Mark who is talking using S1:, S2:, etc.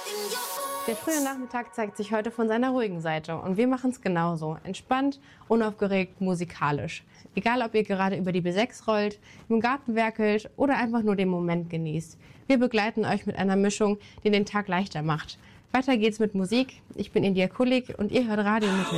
S1: Der frühe Nachmittag zeigt sich heute von seiner ruhigen Seite und wir machen es genauso. Entspannt, unaufgeregt, musikalisch. Egal, ob ihr gerade über die B6 rollt, im Garten werkelt oder einfach nur den Moment genießt. Wir begleiten euch mit einer Mischung, die den Tag leichter macht. Weiter geht's mit Musik. Ich bin India Kulik und ihr hört Radio mit